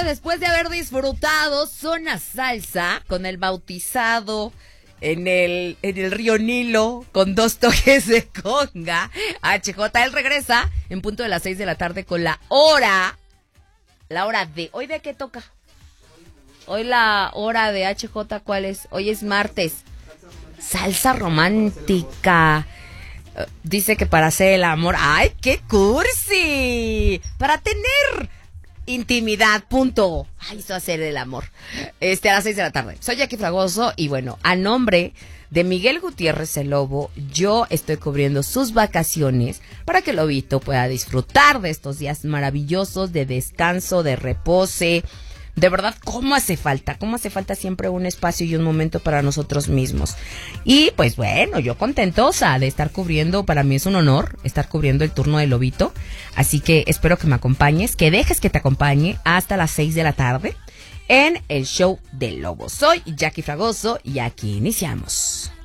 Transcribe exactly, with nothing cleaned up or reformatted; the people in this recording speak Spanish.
después de haber disfrutado Zona Salsa con el bautizado en el, en el río Nilo con dos toques de conga, H J, él regresa en punto de las seis de la tarde con la hora, la hora de, ¿hoy de qué toca? Hoy la hora de H J, ¿cuál es? Hoy es martes. Salsa romántica. Uh, dice que para hacer el amor. ¡Ay, qué cursi! Para tener intimidad, punto. Ay, eso hacer el amor. Este, a las seis de la tarde. Soy Jackie Fragoso y bueno, a nombre de Miguel Gutiérrez el Lobo, yo estoy cubriendo sus vacaciones para que Lobito pueda disfrutar de estos días maravillosos de descanso, de repose. De verdad, ¿cómo hace falta? ¿Cómo hace falta siempre un espacio y un momento para nosotros mismos? Y pues bueno, yo contentosa de estar cubriendo, para mí es un honor estar cubriendo el turno de Lobito. Así que espero que me acompañes, que dejes que te acompañe hasta las seis de la tarde en el show del Lobo. Soy Jackie Fragoso y aquí iniciamos.